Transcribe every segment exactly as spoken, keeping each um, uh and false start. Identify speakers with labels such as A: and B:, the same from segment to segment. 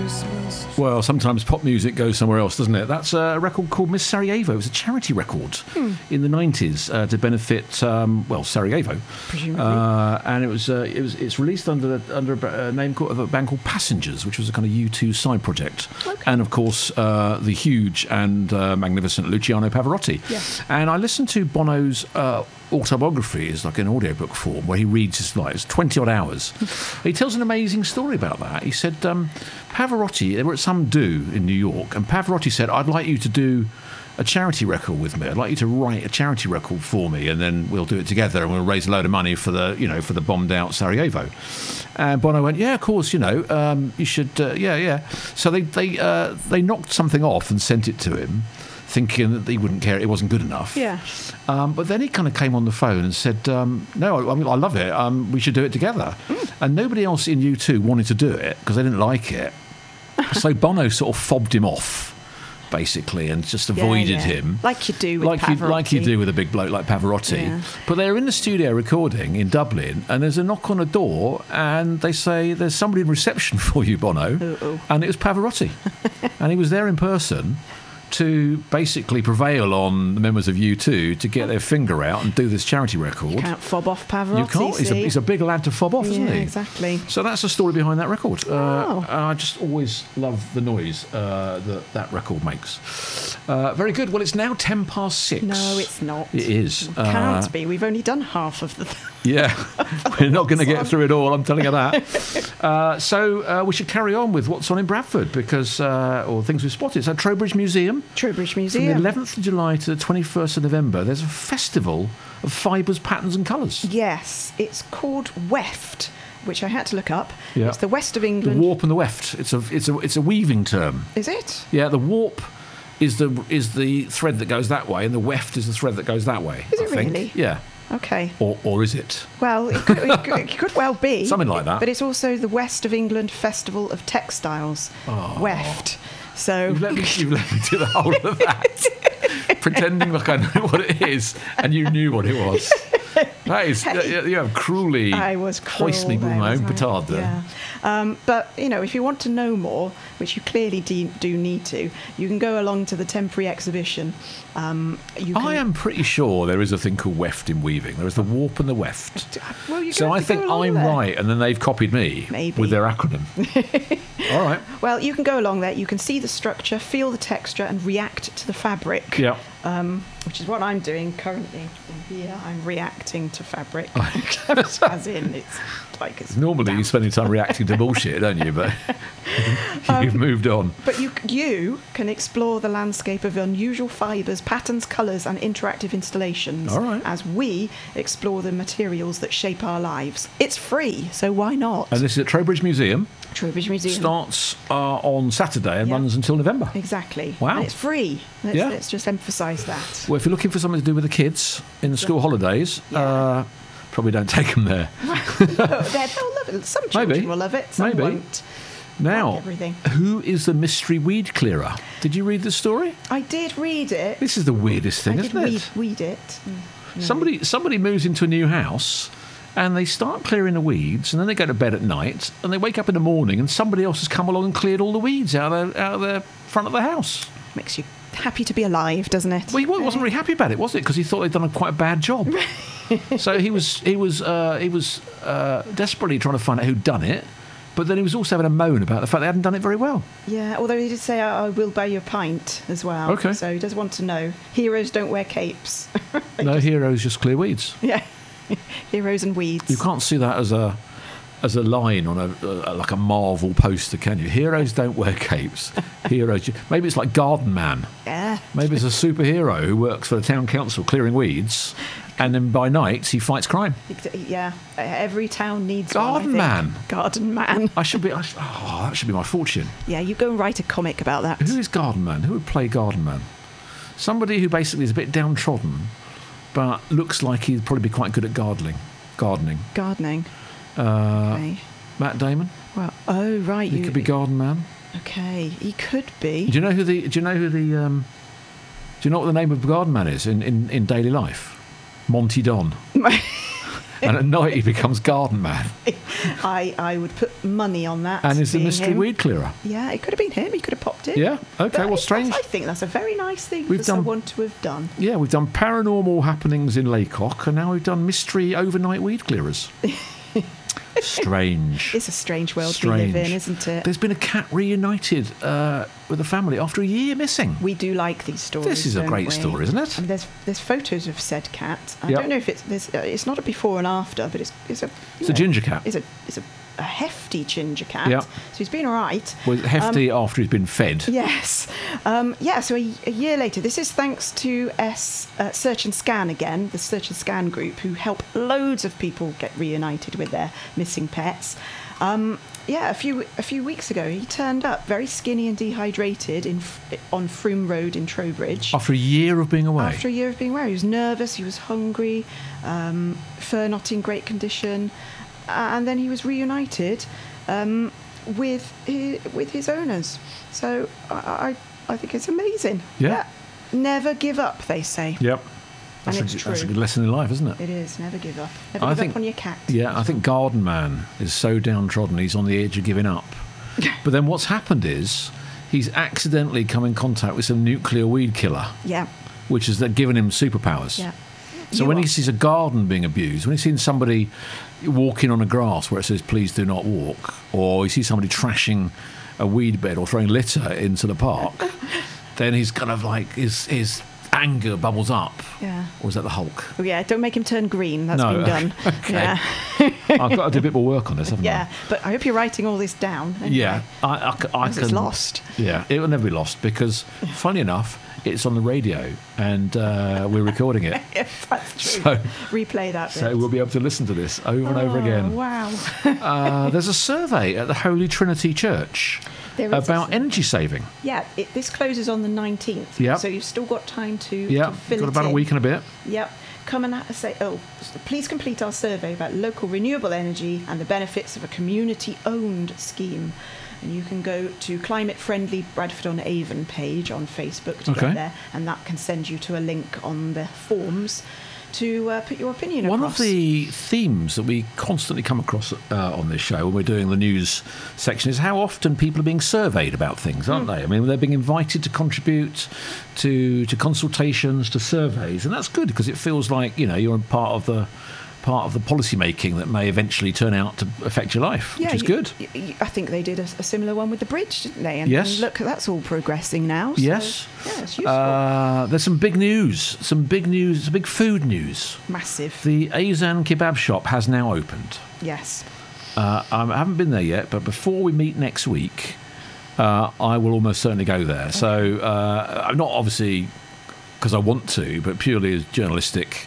A: Christmas.
B: Well, sometimes pop music goes somewhere else, doesn't it? That's a record called Miss Sarajevo. It was a charity record hmm. in the nineties uh, to benefit, um, well, Sarajevo.
A: Presumably.
B: Uh, and it was uh, it was it's released under under a name called, of a band called Passengers, which was a kind of U two side project.
A: Okay.
B: And of course, uh, the huge and uh, magnificent Luciano Pavarotti.
A: Yes.
B: And I listened to Bono's uh, autobiography, is like an audiobook form, where he reads his life. It's twenty odd hours. He tells an amazing story about that. He said um, Pavarotti, they were at some do in New York, and Pavarotti said, "I'd like you to do a charity record with me. I'd like you to write a charity record for me, and then we'll do it together, and we'll raise a load of money for the, you know, for the bombed out Sarajevo." And Bono went, "Yeah, of course, you know, um, you should, uh, yeah, yeah." So they they uh, they knocked something off and sent it to him, thinking that he wouldn't care, it wasn't good enough.
A: Yeah.
B: Um, but then he kind of came on the phone and said, um, "No, I, I, mean, I love it. Um, we should do it together." Mm. And nobody else in U two wanted to do it because they didn't like it. So Bono sort of fobbed him off, basically, and just avoided
A: yeah, yeah.
B: him.
A: Like you do with
B: like
A: Pavarotti.
B: You, like you do with a big bloke like Pavarotti.
A: Yeah.
B: But they're in the studio recording in Dublin, and there's a knock on a door, and they say, "There's somebody in reception for you, Bono."
A: Uh-oh.
B: And it was Pavarotti. And he was there in person to basically prevail on the members of U two to get their finger out and do this charity record.
A: You can't fob off Pavarotti.
B: You can't. He's a, he's a big lad to fob off, isn't
A: yeah,
B: he?
A: Exactly.
B: So that's the story behind that record. Uh,
A: Oh.
B: and I just always love the noise uh, that that record makes. Uh, very good. Well, it's now ten past six.
A: No, it's not.
B: It is.
A: It can't
B: uh,
A: be. We've only done half of the...
B: Yeah, we're not going to get through it all, I'm telling you that. Uh, so uh, we should carry on with what's on in Bradford, because, uh, or things we've spotted. So Trowbridge Museum.
A: Trowbridge Museum.
B: From the eleventh of July to the twenty-first of November, there's a festival of fibres, patterns and colours.
A: Yes, it's called Weft, which I had to look up.
B: Yeah.
A: It's the west of
B: The
A: England.
B: warp and the weft. It's a, it's a, it's a weaving term.
A: Is it?
B: Yeah, the warp is the is the thread that goes that way, and the weft is the thread that goes that way.
A: Is
B: I
A: it
B: think.
A: really?
B: Yeah.
A: Okay.
B: Or or is it?
A: Well, it could, it, could, it could well be.
B: Something like that.
A: But it's also the West of England Festival of Textiles,
B: Oh.
A: Weft. So
B: You've let me, you've let me do the whole of that, pretending like I know what it is, and you knew what it was. That is, you you have cruelly
A: I was cruel
B: hoist me with
A: there,
B: my own
A: wasn't I?
B: petard there.
A: Yeah. Um, but, you know, if you want to know more, which you clearly de- do need to, you can go along to the temporary exhibition. Um, you can...
B: I am pretty sure there is a thing called weft in weaving. There is the warp and the weft.
A: Well, you're
B: So
A: gonna
B: I
A: have to
B: think
A: go along
B: I'm
A: there.
B: right, and then they've copied me
A: Maybe.
B: with their acronym. All right.
A: Well, you can go along there. You can see the structure, feel the texture, and react to the fabric.
B: Yeah.
A: Um, which is what I'm doing currently. From here, I'm reacting to fabric. As in, it's like it's
B: Normally
A: damp.
B: you spend your time reacting to bullshit, don't you? But you've
A: Um,
B: moved on.
A: But you you can explore the landscape of unusual fibres, patterns, colours, and interactive installations.
B: All right.
A: As we explore the materials that shape our lives. It's free, so why not?
B: And this is at Trowbridge Museum.
A: Trowbridge Museum.
B: Starts uh, on Saturday and
A: Yeah.
B: runs until November.
A: Exactly.
B: Wow.
A: And it's free. Let's,
B: Yeah.
A: let's just emphasise that.
B: Well, if you're looking for something to do with the kids in the school holidays, uh, probably don't take them there.
A: Oh, they'll love it. Some children
B: Maybe.
A: will love it. Some
B: Maybe.
A: won't.
B: Now,
A: Like everything.
B: who is the mystery weed clearer? Did you read the story?
A: I did read it.
B: This is the weirdest thing,
A: I
B: isn't
A: did read,
B: it?
A: read it. Mm.
B: Somebody somebody moves into a new house and they start clearing the weeds, and then they go to bed at night, and they wake up in the morning and somebody else has come along and cleared all the weeds out of the, out of the front of the house.
A: Makes you happy to be alive, doesn't it?
B: Well, he wasn't very happy about it, was it? Because he thought they'd done a quite a bad job. So he was he was uh, he was uh, desperately trying to find out who'd done it, but then he was also having a moan about the fact they hadn't done it very well.
A: Yeah, although he did say, I, I will buy you a pint as well.
B: Okay.
A: So he does want to know. Heroes don't wear capes. They
B: No
A: just-
B: heroes, just clear weeds.
A: Yeah. Heroes and weeds.
B: You can't see that as a as a line on a, a like a Marvel poster, can you? Heroes don't wear capes. Heroes, maybe it's like Garden Man.
A: Yeah.
B: Maybe it's a superhero who works for the town council clearing weeds, and then by night he fights crime.
A: Yeah. Every town needs
B: Garden
A: one, I think.
B: Man.
A: Garden Man.
B: I should be. I should, oh, that should be my fortune.
A: Yeah, you go and write a comic about that.
B: Who is Garden Man? Who would play Garden Man? Somebody who basically is a bit downtrodden, but looks like he'd probably be quite good at gardening. Gardening.
A: Gardening.
B: Uh,
A: Okay.
B: Matt Damon.
A: Well, oh, right.
B: He
A: you,
B: could be Garden Man.
A: Okay, he could be.
B: Do you know who the? Do you know who the? Um, do you know what the name of Garden Man is in, in, in daily life? Monty Don. and at night he becomes Garden Man.
A: I, I would put money on that.
B: And is the
A: being
B: mystery
A: him.
B: weed clearer.
A: Yeah, it could have been him. He could have popped in.
B: Yeah, okay,
A: But
B: well,
A: I-
B: strange.
A: I think that's a very nice thing
B: We've
A: for
B: done-
A: someone to have done.
B: Yeah, we've done paranormal happenings in Laycock, and now we've done mystery overnight weed clearers. Strange.
A: It's a strange world
B: Strange.
A: we live in, isn't it?
B: There's been a cat reunited uh, with a family after a year missing.
A: We do like these stories.
B: This is a
A: don't
B: great
A: we?
B: story, isn't it?
A: I mean, there's there's photos of said cat. I
B: Yep.
A: don't know if it's there's, uh, it's not a before and after, but it's it's a you
B: It's a
A: know,
B: ginger cat.
A: It's a it's a, a hefty ginger cat.
B: Yep.
A: So he's been all right.
B: Was hefty after he's been fed.
A: Yes. Um, yeah, so a, a year later, this is thanks to S, uh, Search and Scan again, the Search and Scan group, who help loads of people get reunited with their missing pets. Um, yeah, a few a few weeks ago, he turned up very skinny and dehydrated in on Froome Road in Trowbridge.
B: After a year of being away.
A: After a year of being away, he was nervous, he was hungry, um, fur not in great condition, and then he was reunited um, with his, with his owners. So I, I I think it's amazing.
B: Yeah.
A: Never give up, they say.
B: Yep. That's,
A: And
B: a,
A: it's
B: that's a
A: true.
B: good lesson in life, isn't it?
A: It is. Never give up. Never
B: I
A: give
B: think-
A: up on your cat.
B: Yeah, I think Garden Man is so downtrodden, he's on the edge of giving up. But then what's happened is he's accidentally come in contact with some nuclear weed killer,
A: Yeah.
B: which has then given him superpowers.
A: Yeah.
B: So
A: You
B: when
A: are-
B: he sees a garden being abused, when he's seen somebody walking on a grass where it says "please do not walk," or he sees somebody trashing a weed bed or throwing litter into the park, then he's kind of like his his anger bubbles up.
A: Yeah.
B: Or is that the Hulk?
A: Oh, yeah. Don't make him turn green. That's
B: No.
A: been done.
B: Okay.
A: Yeah.
B: I've got to do a bit more work on this, haven't
A: Yeah. But I hope you're writing all this down.
B: I?
A: anyway,
B: Yeah, I, I, c- I
A: because
B: can.
A: it's lost.
B: Yeah, it will never be lost because, funny enough, it's on the radio and uh, we're recording it.
A: Yes, that's true.
B: So,
A: Replay that bit.
B: so we'll be able to listen to this over and over
A: Oh,
B: again.
A: Wow.
B: Uh, there's a survey at the Holy Trinity Church
A: There is a
B: about
A: survey.
B: energy saving.
A: Yeah, it, this closes on the nineteenth.
B: Yep.
A: So you've still got time to,
B: Yeah,
A: to fill
B: got
A: it
B: about a
A: in.
B: week and a bit.
A: Yep. Come and ha- say, oh, please complete our survey about local renewable energy and the benefits of a community-owned scheme. And you can go to Climate Friendly Bradford on Avon page on Facebook to
B: Okay.
A: get there, and that can send you to a link on the forms to uh, put your opinion
B: One
A: across.
B: of the themes that we constantly come across uh, on this show when we're doing the news section is how often people are being surveyed about things, aren't
A: Hmm.
B: they? I mean, they're being invited to contribute to to consultations, to surveys, and that's good because it feels like, you know, you're part of the part of the policy making that may eventually turn out to affect your life,
A: Yeah,
B: which is
A: you-
B: good.
A: y- y- I think they did a, a similar one with the bridge, didn't they? And,
B: Yes.
A: and look, that's all progressing now. so,
B: Yes.
A: Yeah, it's useful.
B: Uh, there's some big news, some big news, some big food news.
A: Massive.
B: The Azan kebab shop has now opened.
A: Yes.
B: Uh, I haven't been there yet, but before we meet next week, uh, I will almost certainly go there. So uh, I'm not obviously because I want to, but purely as journalistic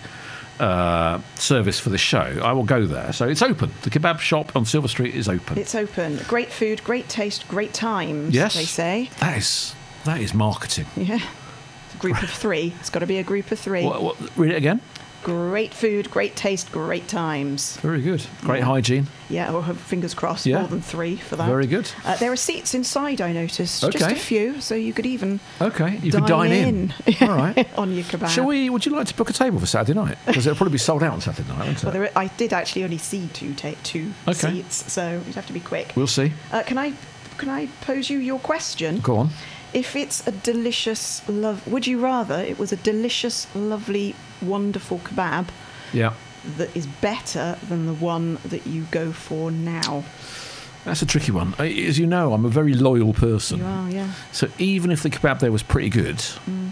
B: uh, service for the show, I will go there. So it's open. The kebab shop on Silver Street is open.
A: It's open. Great food, great taste, great times,
B: Yes.
A: they say.
B: That is that is marketing.
A: Yeah. A group of three. It's got to be a group of three.
B: What, what, read it again.
A: Great food, great taste, great times.
B: Very good. Great
A: Yeah.
B: hygiene.
A: Yeah, or fingers crossed,
B: Yeah.
A: more than three for that.
B: Very good.
A: Uh, there are seats inside, I noticed. Just
B: Okay.
A: a few, so you could even
B: Okay, you
A: dine,
B: could dine in.
A: in.
B: All right.
A: on your kebab.
B: Shall we? Would you like to book a table for Saturday night? Because it'll probably be sold out on Saturday night, won't it?
A: Well, there, I did actually only see two ta- two
B: Okay.
A: seats, so you'd have to be quick.
B: We'll see.
A: Uh, can I can I pose you your question?
B: Go on.
A: If it's a delicious love, would you rather it was a delicious, lovely, wonderful kebab
B: Yeah.
A: that is better than the one that you go for now?
B: That's a tricky one. I- As you know, I'm a very loyal person.
A: You are, yeah.
B: So even if the kebab there was pretty good,
A: Mm.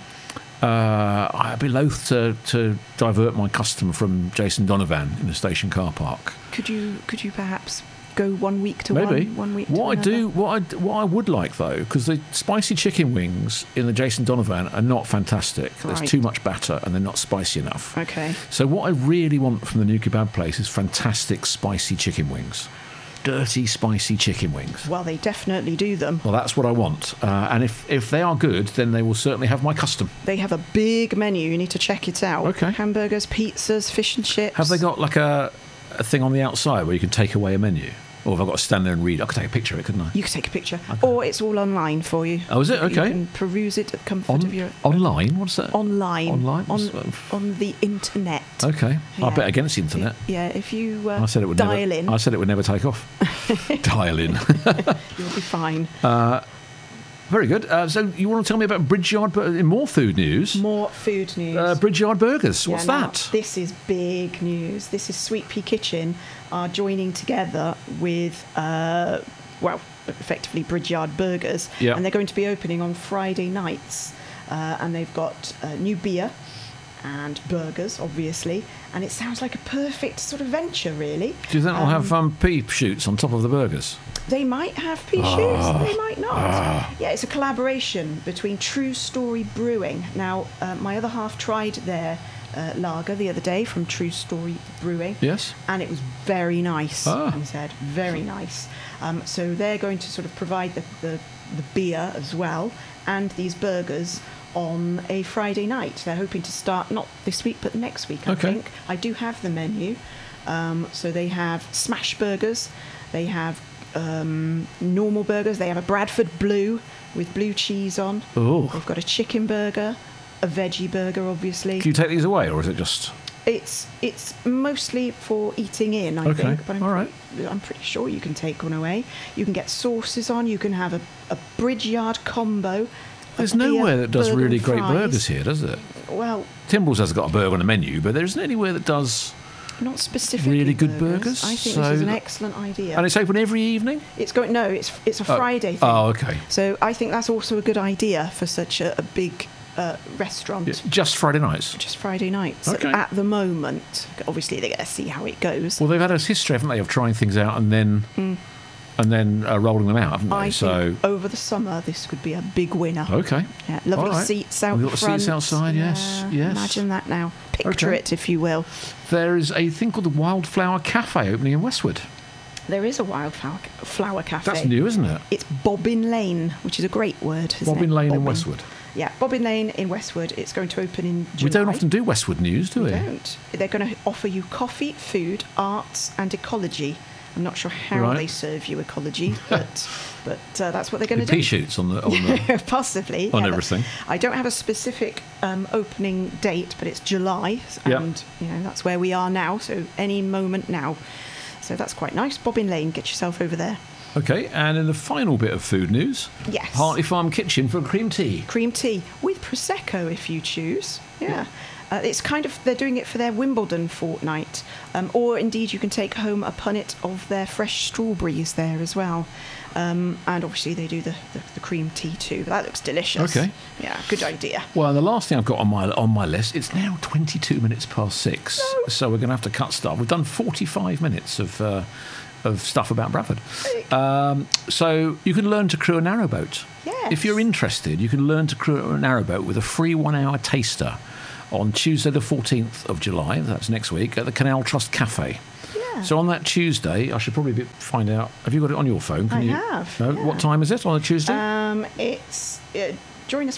B: uh, I'd be loath to, to divert my custom from Jason Donovan in the station car park.
A: Could you could you perhaps go one week to
B: Maybe.
A: one, one week to
B: What I
A: another?
B: do, what I, d- what I would like though, because the spicy chicken wings in the Jason Donovan are not fantastic. There's
A: Right.
B: too much batter and they're not spicy enough.
A: Okay.
B: So what I really want from the new kebab place is fantastic spicy chicken wings. Dirty, spicy chicken wings.
A: Well, they definitely do them.
B: Well, that's what I want. Uh, and if, if they are good, then they will certainly have my custom.
A: They have a big menu. You need to check it out.
B: Okay.
A: Hamburgers, pizzas, fish and chips.
B: Have they got like a, a thing on the outside where you can take away a menu? Or have I got to stand there and read? I could take a picture of it, couldn't I?
A: You can take a picture, or it's all online for you.
B: Oh, is it? Okay.
A: You can peruse it at the comfort
B: On,
A: of your
B: online? What's that?
A: online.
B: Online?
A: On,
B: What's that?
A: on the internet.
B: Okay.
A: Yeah.
B: I bet against the internet.
A: Yeah, if you uh,
B: I said it would
A: dial
B: never,
A: in,
B: I said it would never take off. Dial in.
A: you'll be fine.
B: Uh, very good. Uh, so you want to tell me about Bridgyard, Bur- in more food news?
A: More food news.
B: Uh, Bridgyard Burgers. What's
A: Yeah, now,
B: that?
A: This is big news. This is Sweet Pea Kitchen are joining together with, uh, well, effectively Bridgyard Burgers.
B: Yeah.
A: And they're going to be opening on Friday nights. Uh, and they've got uh, new beer and burgers, obviously. And it sounds like a perfect sort of venture, really.
B: Do you think they'll have um, pea shoots on top of the burgers?
A: They might have pea
B: Ah.
A: shoots, they might not. Yeah, it's a collaboration between True Story Brewing. Now, uh, my other half tried their uh, lager the other day from True Story Brewing.
B: Yes.
A: And it was very nice,
B: Ah.
A: he said. Very nice. Um, so they're going to sort of provide the, the, the beer as well and these burgers on a Friday night. They're hoping to start not this week but next week, I
B: Okay.
A: think. I do have the menu. Um, so they have smash burgers. They have um, normal burgers. They have a Bradford Blue with blue cheese on.
B: Oh.
A: They've got a chicken burger, a veggie burger, obviously.
B: Do you take these away, or is it just...
A: It's it's mostly for eating in, I
B: Okay,
A: think. But I'm,
B: all right.
A: pretty, I'm pretty sure you can take one away. You can get sauces on. You can have a, a Bridgyard combo.
B: There's
A: a beer,
B: nowhere that does
A: burger
B: really
A: and
B: great
A: fries.
B: burgers here, does it?
A: Well,
B: Timbals has got a burger on the menu, but there isn't anywhere that does...
A: not specifically
B: Really good burgers,
A: I think
B: so-
A: this is an excellent idea.
B: And it's open every evening?
A: It's going no, it's it's a
B: Oh.
A: Friday thing.
B: Oh, okay.
A: So I think that's also a good idea for such a, a big uh, restaurant.
B: Yeah, just Friday nights.
A: Just Friday nights
B: Okay.
A: at the moment. Obviously, they're going to see how it goes.
B: Well, they've had a history, haven't they, of trying things out and then and then uh, rolling them out, haven't they?
A: I
B: so
A: think over the summer this could be a big winner.
B: okay.
A: Yeah, lovely
B: All right.
A: seats out
B: We've got
A: front.
B: seats outside, yes,
A: Yeah,
B: yes.
A: Imagine that now. Picture
B: Okay.
A: it, if you will.
B: There is a thing called the Wildflower Cafe opening in Westwood.
A: There is a wildflower flower cafe.
B: That's new, isn't it?
A: It's Bobbin Lane, which is a great word. Isn't
B: Bobbin
A: it?
B: Lane in
A: Bobbin.
B: Westwood.
A: Yeah, Bobbin Lane in Westwood. It's going to open in July.
B: We don't often do Westwood news, do we?
A: We don't. They're going to offer you coffee, food, arts, and ecology. I'm not sure how
B: Right.
A: they serve you ecology, but but uh, that's what they're going to
B: The
A: do.
B: pea shoots on the on the
A: Possibly.
B: on
A: yeah,
B: everything.
A: but I don't have a specific um, opening date, but it's July,
B: Yep.
A: and you know that's where we are now. So any moment now. So that's quite nice. Bobbin Lane, get yourself over there.
B: Okay, and in the final bit of food news,
A: Yes.
B: Hartley Farm Kitchen for cream tea.
A: Cream tea with prosecco, if you choose. Yeah. Uh, it's kind of, they're doing it for their Wimbledon fortnight. Um, or indeed, you can take home a punnet of their fresh strawberries there as well. Um, and obviously, they do the, the, the cream tea too. But that looks delicious.
B: Okay.
A: Yeah, good idea.
B: Well, and the last thing I've got on my on my list, it's now twenty-two minutes past six, so we're going to have to cut stuff. We've done forty-five minutes of uh, of stuff about Bradford. Um, so you can learn to crew a narrowboat.
A: Yes.
B: If you're interested, you can learn to crew a narrowboat with a free one-hour taster on Tuesday the fourteenth of July, that's next week, at the Canal Trust Cafe.
A: Yeah.
B: So on that Tuesday, I should probably be, find out, have you got it on your phone? Can
A: I
B: you,
A: have,
B: No?
A: yeah.
B: What time is it on a Tuesday?
A: Um, it's uh, join us